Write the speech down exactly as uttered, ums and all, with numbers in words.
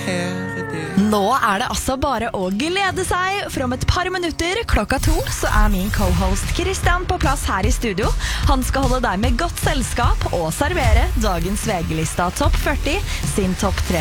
Nå er det altså bare å glede seg, for om et par minutter klokka to så er min co-host Christian på plass her i studio. Han skal holde deg med godt selskap og servere dagens V G-lista Topp førti sin topp tre